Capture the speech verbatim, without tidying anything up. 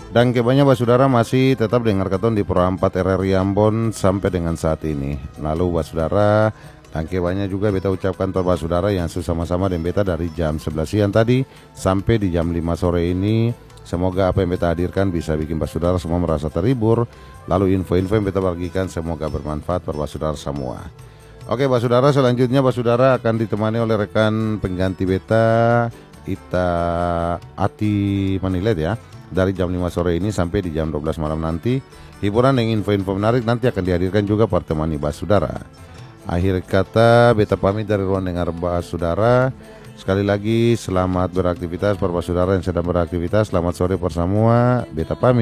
Dan kebanyakan basudara masih tetap dengar katon di Pro empat R R I Ambon sampai dengan saat ini. Lalu basudara, dan kebanyakan juga beta ucapkan untuk basudara yang sama-sama dengan beta dari jam sebelas siang tadi sampai di jam lima sore ini. Semoga apa yang beta hadirkan bisa bikin basudara semua merasa terhibur. Lalu info-info yang beta bagikan semoga bermanfaat untuk basudara semua. Oke basudara, selanjutnya basudara akan ditemani oleh rekan pengganti beta Ita Ati Manilet ya, dari jam lima sore ini sampai di jam dua belas malam nanti. Hiburan dan info-info menarik nanti akan dihadirkan juga pertemani basudara. Akhir kata beta pamit dari ruang dengar basudara. Sekali lagi selamat beraktivitas para basudara yang sedang beraktivitas. Selamat sore para semua. Beta pamit.